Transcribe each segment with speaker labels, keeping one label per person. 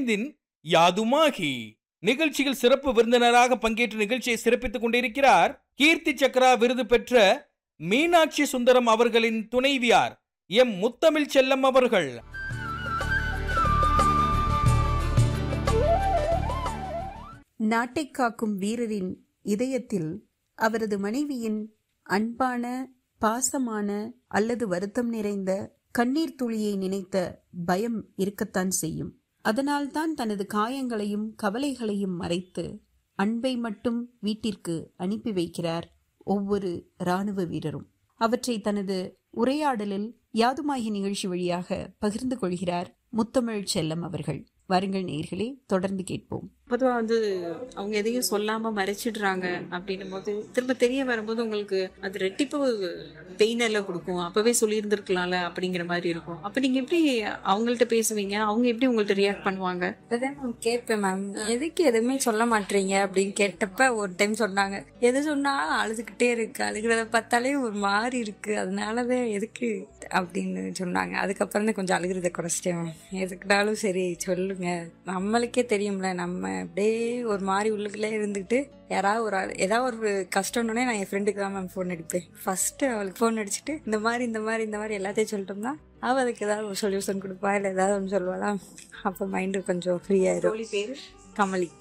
Speaker 1: ஐந்தின் யாதுமாகி நிகழ்ச்சியில் சிறப்பு விருந்தினராக பங்கேற்று நிகழ்ச்சியை சிறப்பித்துக் கொண்டிருக்கிறார் கீர்த்தி சக்ரா விருது பெற்ற மீனாட்சி சுந்தரம் அவர்களின் துணைவியார் எம் முத்தமிழ் செல்லம் அவர்கள்.
Speaker 2: நாட்டை காக்கும் வீரரின் இதயத்தில் அவரது மனைவியின் அன்பான, பாசமான அல்லது வருத்தம் நிறைந்த கண்ணீர் துளியை நினைத்த பயம் இருக்கத்தான் செய்யும். அதனால்தான் தனது காயங்களையும் கவலைகளையும் மறைத்து அன்பை மட்டும் வீட்டிற்கு அனுப்பி வைக்கிறார் ஒவ்வொரு இராணுவ வீரரும். அவற்றை தனது உரையாடலில் யாதுமாகி நிகழ்ச்சி வழியாக பகிர்ந்து கொள்கிறார் முத்தமிழ் செல்லம் அவர்கள். வாருங்கள் நேயர்களே, தொடர்ந்து கேட்போம்.
Speaker 3: பொதுவா அவங்க எதையும் சொல்லாம மறைச்சிடுறாங்க அப்படின்னும் போது திரும்ப தெரிய வரும்போது உங்களுக்கு அது ரெட்டிப்பு பெயின் எல்லாம் கொடுக்கும். அப்பவே சொல்லி இருந்திருக்கலாம்ல அப்படிங்கிற மாதிரி இருக்கும். அப்ப நீங்க எப்படி அவங்கள்ட்ட பேசுவீங்க? அவங்க எப்படி உங்கள்ட்ட ரியாக்ட் பண்ணுவாங்க?
Speaker 4: அதான் நான் கேட்பேன், மேம் எதுக்கு எதுவுமே சொல்ல மாட்டீங்க அப்படின்னு கேட்டப்ப ஒரு டைம் சொன்னாங்க, எது சொன்னாலும் அழுதுகிட்டே இருக்கு, அழுகிறத பார்த்தாலே ஒரு மாதிரி இருக்கு, அதனாலதான் எதுக்கு அப்படின்னு சொன்னாங்க. அதுக்கப்புறம் தான் கொஞ்சம் அழுகிறத குறைச்சிட்டேன். எதுக்குனாலும் சரி சொல்லுங்க, நம்மளுக்கே தெரியும்ல, நம்ம அப்படியே ஒரு மாதிரி உள்ளுக்குள்ளே இருந்துக்கிட்டு ஏதாவது ஒரு கஷ்டம்னே நான் என் ஃப்ரெண்டுக்கு தான் மேம் ஃபோன் அடிப்பேன். ஃபர்ஸ்ட் அவளுக்கு ஃபோன் அடிச்சுட்டு இந்த மாதிரி எல்லாத்தையும் சொல்லிட்டோம்னா அவள் அதுக்கு ஏதாவது ஒரு சொல்யூஷன் கொடுப்பா, இல்லை ஏதாவது ஒன்று சொல்லுவாளா. அப்போ மைண்டு கொஞ்சம் ஃப்ரீ ஆயிடும். கமலி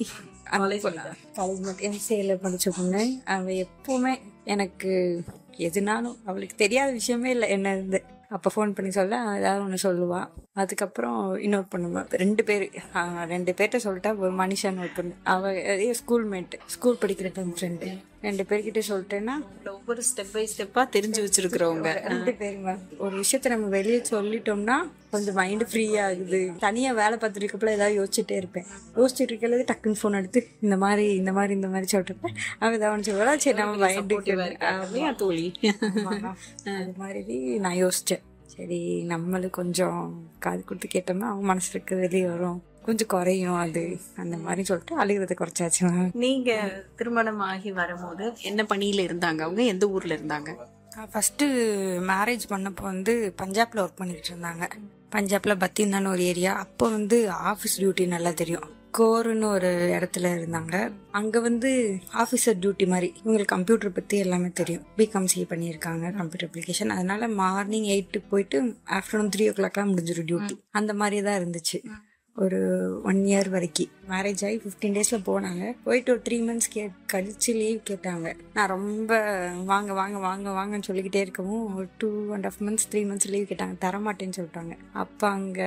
Speaker 4: எம்சிஏல படிச்ச பொண்ணு. அவள் எப்பவுமே எனக்கு எதுனாலும் அவளுக்கு தெரியாத விஷயமே இல்லை என்ன இருந்து. அப்போ ஃபோன் பண்ணி சொல்ல ஏதாவது ஒன்று சொல்லுவாள். அதுக்கப்புறம் இன்னொரு பொண்ணு, ரெண்டு பேர்கிட்ட சொல்லிட்டா, ஒரு மனுஷன் ஒரு பொண்ணு, அவள் ஸ்கூல் படிக்கிற ஃப்ரெண்டு. ரெண்டு பேர்கிட்ட சொல்லிட்டேன்னா
Speaker 3: ஒவ்வொரு ஸ்டெப் பை ஸ்டெப்பா தெரிஞ்சு வச்சிருக்கிறவங்க
Speaker 4: ரெண்டு பேருங்க. ஒரு விஷயத்த நம்ம வெளியே சொல்லிட்டோம்னா கொஞ்சம் மைண்டு ஃப்ரீ ஆகுது. தனியா வேலை பார்த்துட்டு இருக்கப்பல ஏதாவது யோசிச்சுட்டே இருப்பேன். யோசிச்சுட்டு இருக்கிறது டக்குன்னு ஃபோன் எடுத்து இந்த மாதிரி சொல்லிருப்பேன். அவன் ஏதாவது சொல்லுவா, சரி நம்ம மைண்டு
Speaker 3: தோழி
Speaker 4: அது மாதிரி நான் யோசிச்சேன். சரி நம்மளுக்கு கொஞ்சம் காது கொடுத்து கேட்டோம்னா அவங்க மனசு இருக்கு வெளியே வரும், கொஞ்சம் குறையும் அது, அந்த மாதிரி சொல்லிட்டு அழுகிறத குறைச்சாச்சு.
Speaker 3: நீங்க திருமணம் ஆகி வரும்போது என்ன பணியில இருந்தாங்க? அவங்க எந்த ஊர்ல இருந்தாங்க?
Speaker 4: ஃபர்ஸ்ட் மேரேஜ் பண்ணப்போ பஞ்சாப்ல ஒர்க் பண்ணிட்டு இருந்தாங்க. பஞ்சாப்ல பத்திந்தான்னு ஒரு ஏரியா. அப்போ ஆஃபீஸ் டியூட்டி நல்லா தெரியும். கோர்னு ஒரு இடத்துல இருந்தாங்க. அங்க ஆபீசர் டியூட்டி மாதிரி இவங்களுக்கு கம்ப்யூட்டர் பத்தி எல்லாமே தெரியும். பிகாம்.சி பண்ணியிருக்காங்க கம்ப்யூட்டர் அப்ளிகேஷன். அதனால மார்னிங் 8 போயிட்டு ஆஃப்டர்நூன் 3 o'clock முடிஞ்சிடும் டியூட்டி. அந்த மாதிரி தான் இருந்துச்சு ஒரு 1 year வரைக்கும். மேரேஜ் ஆகி 15 daysல போனாங்க. போயிட்டு ஒரு 3 months கழிச்சு லீவ் கேட்டாங்க. நான் ரொம்ப வாங்க வாங்க வாங்க வாங்கன்னு சொல்லிக்கிட்டே இருக்கவும் ஒரு 2.5 months 3 months லீவ் கேட்டாங்க. தரமாட்டேன்னு சொல்லிட்டாங்க. அப்போ அங்கே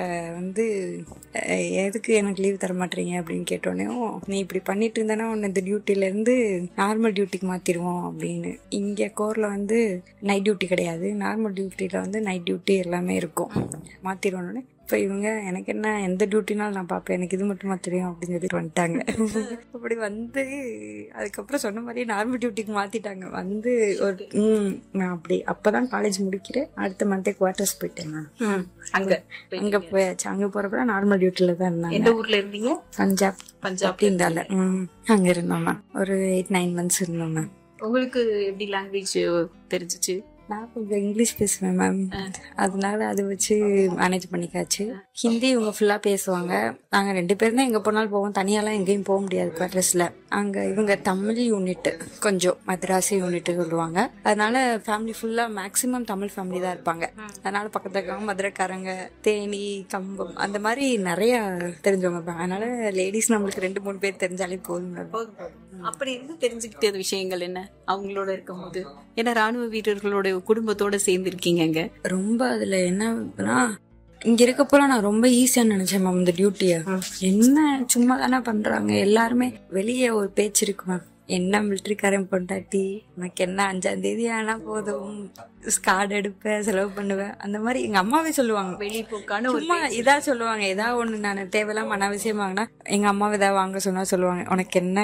Speaker 4: எதுக்கு எனக்கு லீவ் தரமாட்டீங்க அப்படின்னு கேட்டோன்னே, நீ இப்படி பண்ணிட்டு இருந்தேன்னா உன்னை இந்த டியூட்டிலேருந்து நார்மல் டியூட்டிக்கு மாற்றிடுவோம் அப்படின்னு. இங்கே கோரில் நைட் டியூட்டி கிடையாது. நார்மல் டியூட்டியில் நைட் டியூட்டி எல்லாமே இருக்கும். மாற்றிடுவோன்னே இப்போ இவங்க எனக்கு என்ன எந்த டியூட்டினாலும் நான் பார்ப்பேன், எனக்கு இது மட்டுமா தெரியும் அப்படின்னு சொல்லிட்டு வந்துட்டாங்க. அப்படி அதுக்கப்புறம் சொன்ன மாதிரி நார்மல் டியூட்டிக்கு மாத்திட்டாங்க. ஒரு நான் அப்படி அப்பதான் காலேஜ் முடிக்கிறேன். அடுத்த மந்த்தே குவார்டர்ஸ் போயிட்டேன். நான் அங்க போயாச்சு. அங்க போறப்ப நார்மல் டியூட்டில தான் இருந்தாங்க.
Speaker 3: எந்த ஊர்ல இருந்தீங்க?
Speaker 4: பஞ்சாப் இருந்தால அங்க இருந்தோம். ஒரு 8-9 months இருந்தோம். உங்களுக்கு
Speaker 3: எப்படி லாங்குவேஜ் தெரிஞ்சிச்சு?
Speaker 4: நான் கொஞ்சம் இங்கிலீஷ் பேசுவேன் மேம். அதனால அதை வச்சு மேனேஜ் பண்ணிக்காச்சு. ஹிந்தி இவங்க ஃபுல்லா பேசுவாங்க. நாங்க 2 பேரும் தான் எங்க போனாலும் போவோம். தனியாலாம் எங்கேயும் போக முடியாது குவார்டர்ஸ்ல. அங்க இவங்க தமிழ் யூனிட், கொஞ்சம் மദ്രാசி யூனிட் சொல்லுவாங்க. அதனால ஃபேமிலி ஃபுல்லா மேக்சிமம் தமிழ் ஃபேமிலி தான் இருப்பாங்க. அதனால பக்கத்துல இருக்கவங்க மதுரைக்காரங்க, தேனி, கம்பம் அந்த மாதிரி நிறைய தெரிஞ்சவங்க இருப்பாங்க. அதனால லேடிஸ் நம்மளுக்கு 2-3 பேர் தெரிஞ்சாலே போதும்.
Speaker 3: அப்படி இருந்து தெரிஞ்சுக்கிட்ட விஷயங்கள் என்ன அவங்களோட இருக்கும் போது? ஏன்னா ராணுவ வீரர்களோட குடும்பத்தோட சேர்ந்து இருக்கீங்க.
Speaker 4: ரொம்ப அதுல என்னன்னா, இங்க இருக்கப்போ நான் ரொம்ப ஈஸியா நினைச்சேன் மேம் இந்த டியூட்டிய. என்ன சும்மா தானே பண்றாங்க எல்லாருமே. வெளியே ஒரு பேச்சு இருக்கு மேம், என்ன மிலிட்டரிக்காரன் பொண்டாட்டி, உனக்கு என்ன 5ஆம் தேதி ஆனா போதும் கார்டு எடுப்பேன், செலவு பண்ணுவேன், அந்த மாதிரி எங்க அம்மாவே சொல்லுவாங்க.
Speaker 3: வெளிப்போக்கான
Speaker 4: சும்மா இதா சொல்லுவாங்க. ஏதாவது ஒண்ணு நான் தேவையில்லாம அனாவசியம் வாங்கினா எங்க அம்மாவை ஏதாவது வாங்க சொன்னா சொல்லுவாங்க, உனக்கு என்ன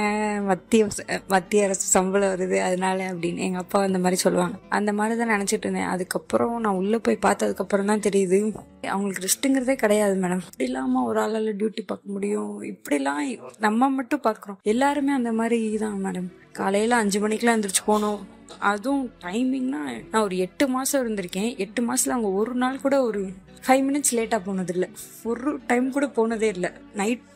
Speaker 4: மத்திய அரசு சம்பளம் வருது அதனால அப்படின்னு எங்க அப்பா அந்த மாதிரி சொல்லுவாங்க. அந்த மாதிரிதான் நினைச்சிட்டு இருந்தேன். அதுக்கப்புறம் நான் உள்ள போய் பார்த்ததுக்கு அப்புறம் தான் தெரியுது அவங்களுக்கு ரெஸ்ட்டுங்கிறதே கிடையாது மேடம். இப்படி இல்லாம ஒரு ஆளால டியூட்டி பார்க்க முடியும், இப்படிலாம் நம்ம மட்டும் பாக்குறோம். எல்லாருமே அந்த மாதிரி தான் மேடம். காலையில 5 மணிக்கெல்லாம் எந்திரிச்சு போகணும். அதுவும் டைமிங்னா நான் ஒரு 8 மாசம் இருந்திருக்கேன். 8 மாசத்துல அவங்க ஒரு நாள் கூட ஒரு 5 minutes லேட்டா போனது இல்லை. ஒரு டைம் கூட போனதே இல்லை. நைட்